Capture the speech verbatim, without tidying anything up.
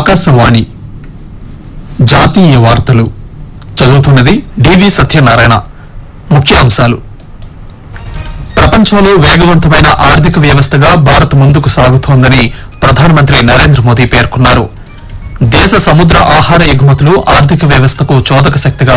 ఆకాశవాణి జాతీయ వార్తలు చదువుతున్నది డివి సత్యనారాయణ. ముఖ్యాంశాలు: ప్రపంచంలో వేగవంతమైన ఆర్థిక వ్యవస్థగా భారత్ ముందుకు సాగుతోందని ప్రధానమంత్రి నరేంద్ర మోదీ పేర్కొన్నారు. దేశ సముద్ర ఆహార ఎగుమతులు ఆర్థిక వ్యవస్థకు చోదక శక్తిగా